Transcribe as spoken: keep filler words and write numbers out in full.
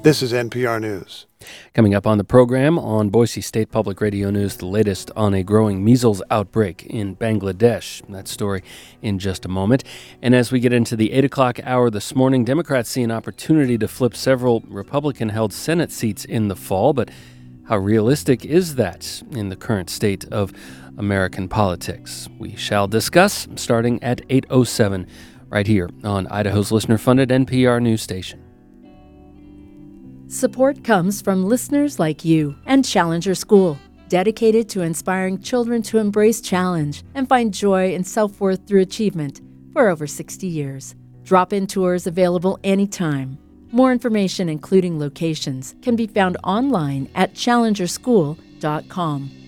This is N P R News. Coming up on the program on Boise State Public Radio News, the latest on a growing measles outbreak in Bangladesh. That story in just a moment. And as we get into the eight o'clock hour this morning, Democrats see an opportunity to flip several Republican-held Senate seats in the fall. But how realistic is that in the current state of American politics? We shall discuss starting at eight oh seven right here on Idaho's listener-funded N P R News Station. Support comes from listeners like you and Challenger School, dedicated to inspiring children to embrace challenge and find joy and self-worth through achievement for over sixty years. Drop-in tours available anytime. More information, including locations, can be found online at challenger school dot com.